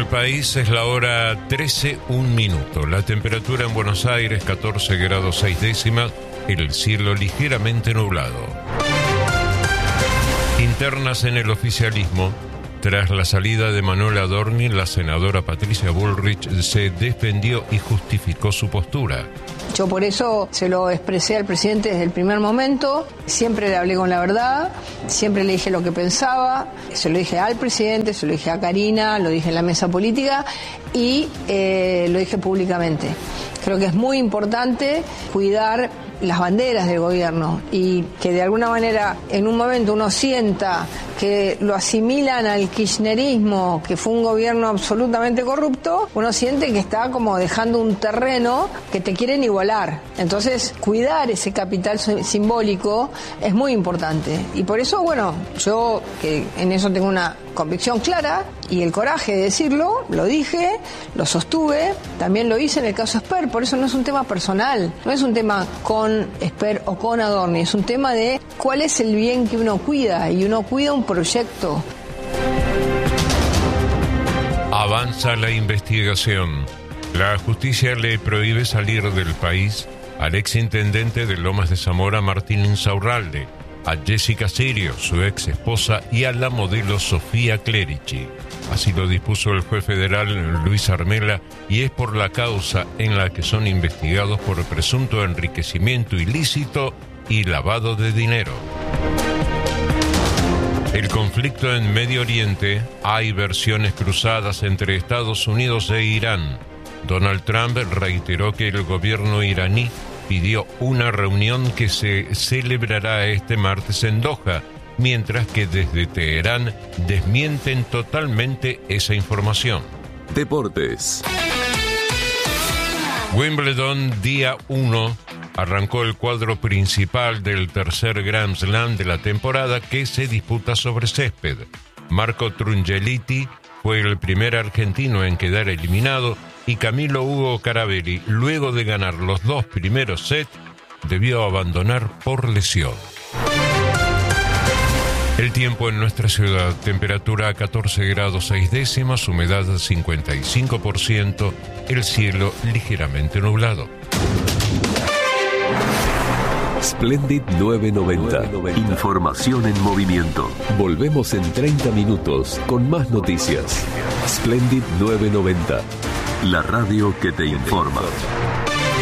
el país es la hora 13:01. La temperatura en Buenos Aires 14 grados 6 décimas, el cielo ligeramente nublado. Internas en el oficialismo. Tras la salida de Manuel Adorni, la senadora Patricia Bullrich se defendió y justificó su postura. Yo por eso se lo expresé al presidente desde el primer momento, siempre le hablé con la verdad, siempre le dije lo que pensaba, se lo dije al presidente, se lo dije a Karina, lo dije en la mesa política y lo dije públicamente. Creo que es muy importante cuidar las banderas del gobierno y que de alguna manera en un momento uno sienta que lo asimilan al kirchnerismo, que fue un gobierno absolutamente corrupto, uno siente que está como dejando un terreno que te quieren igualar. Entonces, cuidar ese capital simbólico es muy importante. Y por eso, bueno, yo que en eso tengo una convicción clara y el coraje de decirlo, lo dije, lo sostuve, también lo hice en el caso Esper, por eso no es un tema personal, no es un tema con Esper o con Adorni, es un tema de cuál es el bien que uno cuida, y uno cuida un proyecto. Avanza la investigación. La justicia le prohíbe salir del país al exintendente de Lomas de Zamora, Martín Insaurralde, a Jessica Sirio, su ex esposa, y a la modelo Sofía Clerici. Así lo dispuso el juez federal Luis Armela, y es por la causa en la que son investigados por presunto enriquecimiento ilícito y lavado de dinero. El conflicto en Medio Oriente, hay versiones cruzadas entre Estados Unidos e Irán. Donald Trump reiteró que el gobierno iraní pidió una reunión que se celebrará este martes en Doha, mientras que desde Teherán desmienten totalmente esa información. Deportes. Wimbledon, día 1. Arrancó el cuadro principal del tercer Grand Slam de la temporada, que se disputa sobre césped. Marco Trungelliti fue el primer argentino en quedar eliminado y Camilo Hugo Carabelli, luego de ganar los dos primeros sets, debió abandonar por lesión. El tiempo en nuestra ciudad: temperatura 14 grados 6 décimas, humedad 55%, el cielo ligeramente nublado. Splendid 990. Información en movimiento. Volvemos en 30 minutos con más noticias. Splendid 990. La radio que te informa.